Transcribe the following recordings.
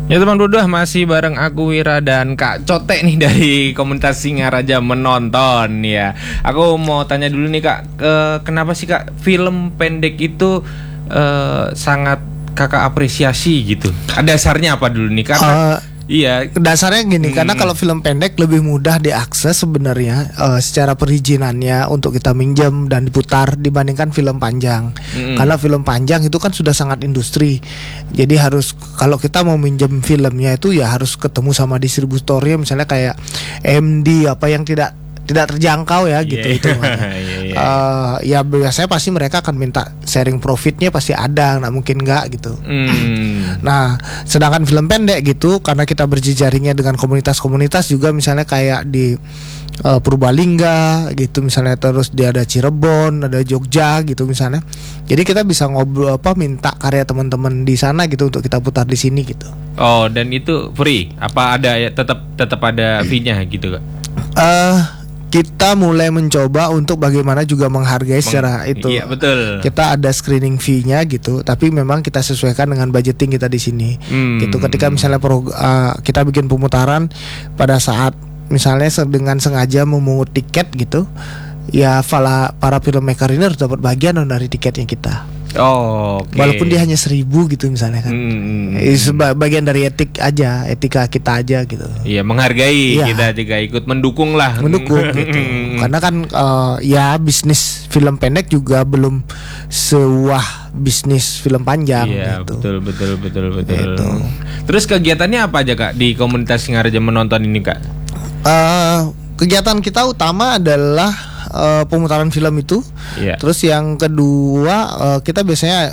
Ya teman berdua, masih bareng aku Wira dan Kak Cote nih dari komunitas Singaraja Menonton ya. Aku mau tanya dulu nih Kak, kenapa sih Kak film pendek itu sangat Kakak apresiasi gitu? Ada dasarnya apa dulu nih? Karena iya, dasarnya gini, karena kalau film pendek lebih mudah diakses sebenarnya secara perizinannya untuk kita minjem dan diputar dibandingkan film panjang. Karena film panjang itu kan sudah sangat industri. Jadi harus, kalau kita mau minjem filmnya itu ya harus ketemu sama distributornya, misalnya kayak MD apa yang tidak terjangkau ya gitu itu. Ya biasanya pasti mereka akan minta sharing profitnya, pasti ada, nggak mungkin nggak gitu. Nah, sedangkan film pendek gitu, karena kita berjejaringnya dengan komunitas-komunitas juga, misalnya kayak di Purbalingga gitu misalnya, terus dia ada Cirebon, ada Jogja gitu misalnya. Jadi kita bisa ngobrol minta karya teman-teman di sana gitu untuk kita putar di sini gitu. Oh, dan itu free? Apa ada ya, tetap ada fee-nya gitu Kak? Kita mulai mencoba untuk bagaimana juga menghargai secara itu. Iya, betul. Kita ada screening fee-nya gitu, tapi memang kita sesuaikan dengan budgeting kita di sini. Gitu. Ketika misalnya kita bikin pemutaran pada saat misalnya dengan sengaja memungut tiket gitu, ya para filmmaker ini harus dapat bagian dari tiketnya kita. Oh, okay. Walaupun dia hanya 1.000 gitu misalnya kan. Bagian dari etika kita aja gitu. Iya, menghargai kita juga ikut mendukung gitu. Karena kan ya bisnis film pendek juga belum sewah bisnis film panjang. Iya, gitu. betul. Gitu. Terus kegiatannya apa aja Kak di komunitas Singaraja Menonton ini Kak? Kegiatan kita utama adalah pemutaran film itu. Terus yang kedua kita biasanya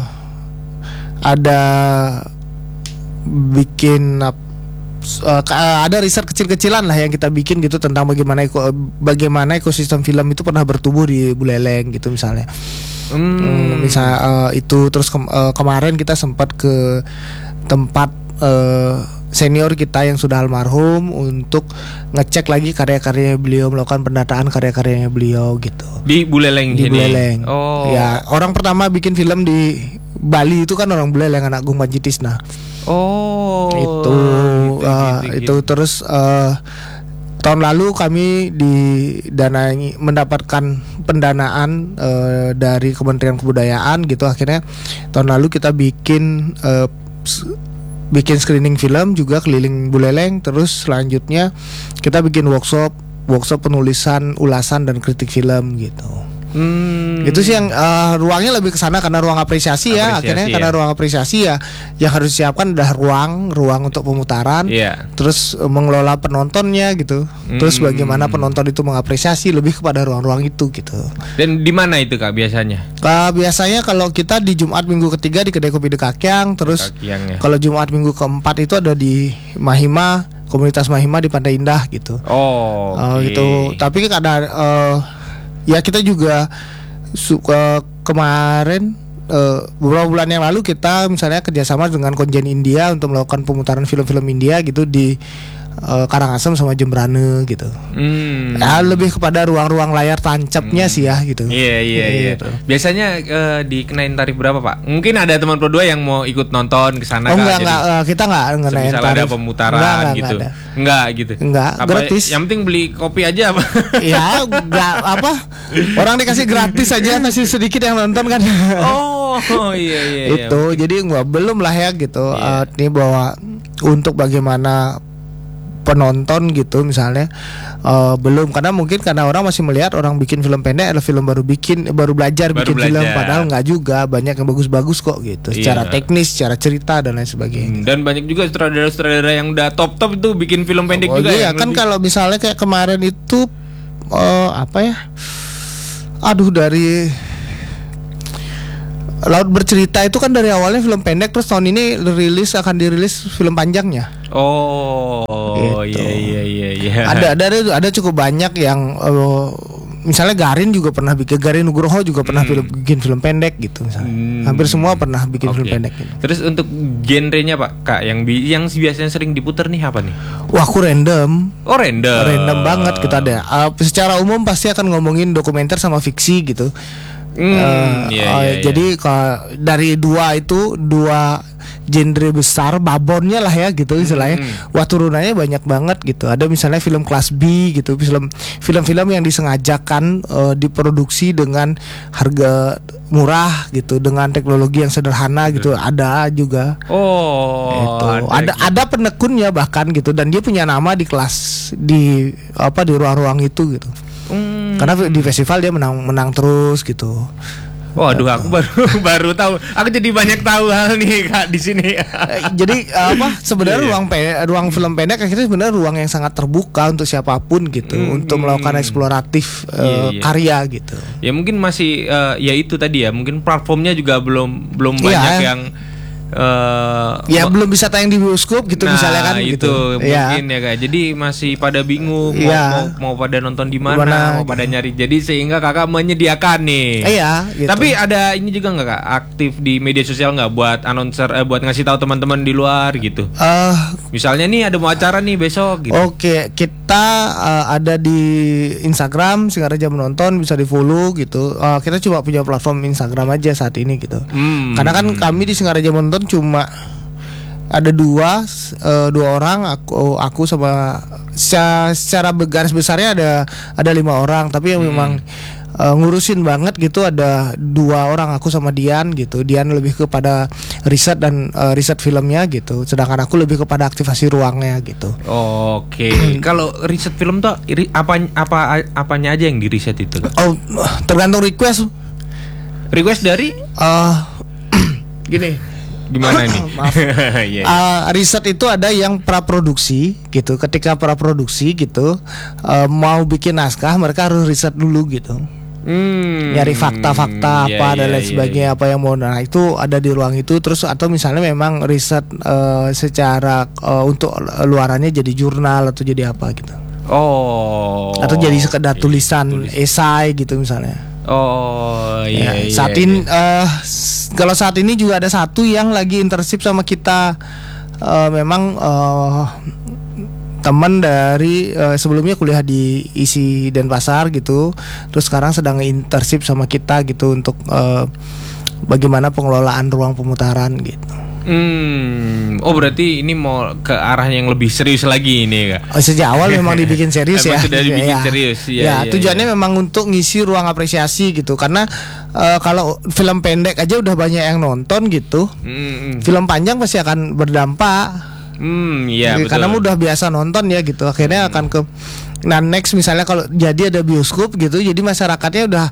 ada bikin ada riset kecil-kecilan lah yang kita bikin gitu tentang bagaimana ekosistem film itu pernah bertumbuh di Buleleng gitu misalnya. Itu terus kemarin kita sempat ke tempat senior kita yang sudah almarhum untuk ngecek lagi karya-karya beliau, melakukan pendataan karya-karyanya beliau gitu. Di Buleleng. Buleleng. Oh. Ya, orang pertama bikin film di Bali itu kan orang Buleleng, anak Gung Panjitisna. Oh. Itu terus tahun lalu kami mendapatkan pendanaan dari Kementerian Kebudayaan gitu. Akhirnya tahun lalu kita bikin screening film juga keliling Buleleng. Terus selanjutnya kita bikin workshop penulisan, ulasan dan kritik film gitu. Itu sih yang ruangnya lebih ke sana karena ruang apresiasi ya. Akhirnya karena ruang apresiasi ya yang harus disiapkan adalah ruang untuk pemutaran. Terus mengelola penontonnya gitu. Terus bagaimana penonton itu mengapresiasi, lebih kepada ruang-ruang itu gitu. Dan di mana itu Kak biasanya? Biasanya kalau kita di Jumat minggu ketiga di Kedai Kopi Dekakyang. Terus kalau Jumat minggu keempat itu ada di Mahima, komunitas Mahima di Pantai Indah gitu. Gitu. Tapi ada ya kita juga kemarin beberapa bulan yang lalu kita misalnya kerjasama dengan Konjen India untuk melakukan pemutaran film-film India gitu di Karangasem sama Jembrane gitu. Ya, lebih kepada ruang-ruang layar tancapnya sih ya gitu. Iya. Gitu. Biasanya dikenain tarif berapa Pak? Mungkin ada teman berdua yang mau ikut nonton ke sana. Enggak, kita enggak ngenain Ada tarif. pemutaran gitu. Enggak gitu. Enggak, gratis. Yang penting beli kopi aja apa? Ya, enggak apa. Orang dikasih gratis aja, kasih sedikit yang nonton kan. Iya. Itu jadi belum lah ya gitu. Ini bahwa untuk bagaimana penonton gitu misalnya belum, karena orang masih melihat orang bikin film pendek adalah film baru belajar bikin film, padahal nggak juga, banyak yang bagus-bagus kok gitu secara teknis, secara cerita dan lain sebagainya. Dan banyak juga sutradara-sutradara yang udah top itu bikin film pendek juga. Iya kan, kalau misalnya kayak kemarin itu dari Laut Bercerita itu kan dari awalnya film pendek, terus tahun ini akan dirilis film panjangnya. Gitu. Iya. Ada cukup banyak yang misalnya Garin Nugroho juga pernah bikin film pendek gitu misalnya. Hampir semua pernah bikin film pendek gitu. Terus untuk genrenya Pak Kak yang biasanya sering diputar nih apa nih? Wah, aku random. Random banget kita ada. Secara umum pasti akan ngomongin dokumenter sama fiksi gitu. Jadi dari dua genre besar, babonnya lah ya gitu istilahnya. Wah turunannya banyak banget gitu. Ada misalnya film kelas B gitu, film-film yang disengajakan diproduksi dengan harga murah gitu, dengan teknologi yang sederhana gitu, ada juga. Gitu. Ada penekunnya bahkan gitu, dan dia punya nama di kelas di ruang-ruang itu gitu. Karena di festival dia menang terus gitu. Waduh, aku baru tahu. Aku jadi banyak tahu hal nih Kak di sini. Jadi sebenarnya ruang film pendek akhirnya sebenarnya ruang yang sangat terbuka untuk siapapun gitu, untuk melakukan eksploratif karya gitu. Ya mungkin masih ya itu tadi ya, mungkin platformnya juga belum banyak yang belum bisa tayang di bioskop gitu misalnya kan itu gitu. Mungkin ya Kak. Jadi masih pada bingung mau pada nonton di mana, mau pada nyari. Jadi sehingga Kakak menyediakan nih. Gitu. Tapi ada ini juga nggak Kak, aktif di media sosial nggak buat announcer buat ngasih tahu teman-teman di luar gitu. Misalnya nih ada mau acara nih besok gitu. Oke, kita ada di Instagram Singaraja Menonton, bisa di-follow gitu. Kita cuma punya platform Instagram aja saat ini gitu. Karena kan kami di Singaraja Menonton cuma ada dua orang, aku sama secara garis besarnya ada 5 orang, tapi yang memang ngurusin banget gitu ada 2 orang, aku sama Dian gitu. Dian lebih kepada riset dan riset filmnya gitu, sedangkan aku lebih kepada aktivasi ruangnya gitu. Oke. Kalau riset film tuh apanya aja yang di riset itu? Tergantung request. Request dari gini. Gimana nih? Maaf. Riset itu ada yang praproduksi gitu. Ketika praproduksi gitu mau bikin naskah, mereka harus riset dulu gitu. Nyari fakta-fakta dan lain sebagainya, apa yang mau. Nah itu ada di ruang itu. Terus atau misalnya memang riset secara untuk luarannya jadi jurnal atau jadi apa gitu. Atau jadi sekedar tulisan esai gitu misalnya. Saat ini kalau saat ini juga ada satu yang lagi internship sama kita, memang teman dari sebelumnya kuliah di ISI Denpasar gitu, terus sekarang sedang internship sama kita gitu untuk bagaimana pengelolaan ruang pemutaran gitu. Berarti ini mau ke arah yang lebih serius lagi ini Kak. Sejak awal memang dibikin serius ya. Sudah dibikin serius tujuannya memang untuk ngisi ruang apresiasi gitu. Karena kalau film pendek aja udah banyak yang nonton gitu. Film panjang pasti akan berdampak. Karena udah biasa nonton ya gitu. Akhirnya akan ke next misalnya kalau jadi ada bioskop gitu, jadi masyarakatnya udah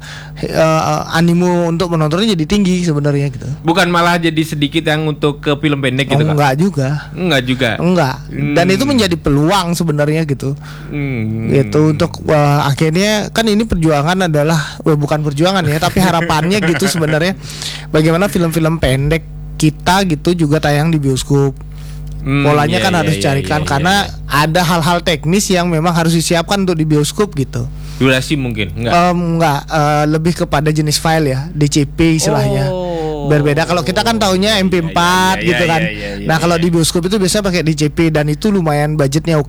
animo untuk menontonnya jadi tinggi sebenarnya gitu. Bukan malah jadi sedikit yang untuk ke film pendek gitu kan? Enggak juga. Dan itu menjadi peluang sebenarnya gitu. Gitu untuk akhirnya kan ini perjuangan adalah bukan perjuangan ya, tapi harapannya gitu sebenarnya bagaimana film-film pendek kita gitu juga tayang di bioskop. Polanya kan harus dicarikan karena ada hal-hal teknis yang memang harus disiapkan untuk di bioskop gitu. Durasi mungkin enggak, lebih kepada jenis file ya, DCP istilahnya. Berbeda kalau kita kan taunya MP4 gitu kan. Nah kalau di bioskop itu biasanya pakai DCP dan itu lumayan budgetnya.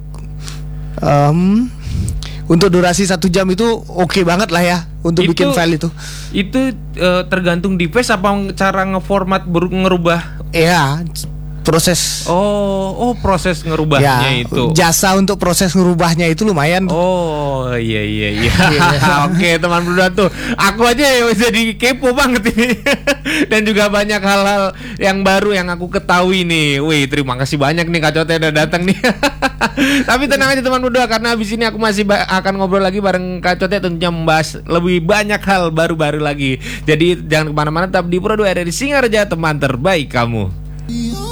Untuk durasi 1 jam itu oke banget lah ya untuk bikin file itu. Itu tergantung device apa cara ngeformat ngerubah? Iya. Proses proses ngerubahnya itu. Jasa untuk proses ngerubahnya itu lumayan. Iya. Oke, teman berdua tuh. Aku aja jadi kepo banget ini. Dan juga banyak hal-hal yang baru yang aku ketahui nih. Wih, terima kasih banyak nih Kak Cote udah datang nih. Tapi tenang aja teman berdua, karena abis ini aku masih akan ngobrol lagi bareng Kak Cote, tentunya membahas lebih banyak hal baru-baru lagi. Jadi jangan kemana-mana, tetap di Pro 2 RRI Singaraja, teman terbaik kamu.